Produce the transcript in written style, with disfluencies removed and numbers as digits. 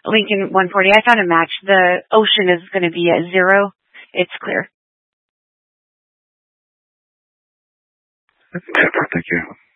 Lincoln 140. I found a match. The ocean is going to be at 0. It's clear. Thank you.